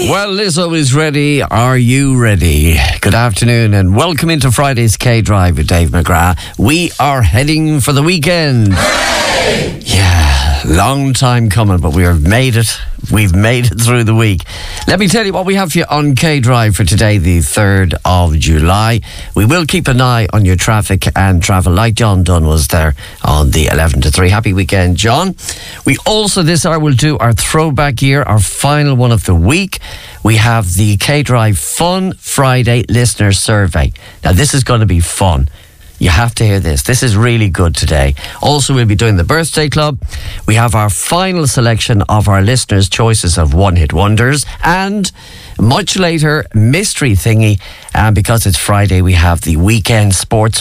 ready? Well, Lizzo is ready. Are you ready? Good afternoon and welcome into Friday's K-Drive with Dave McGrath. We are heading for the weekend. Hooray! Yeah, long time coming, but we have made it. We've made it through the week. Let me tell you what we have for you on K-Drive for today, the 3rd of July. We will keep an eye on your traffic and travel like John Dunn was there on the 11 to 3. Happy weekend, John. We also this hour will do our throwback year, our final one of the week. We have the K-Drive Fun Friday Listener Survey. Now, this is going to be fun. You have to hear this. This is really good today. Also, we'll be doing the Birthday Club. We have our final selection of our listeners' choices of one-hit wonders. And much later, Mystery Thingy. And because it's Friday, we have the weekend sports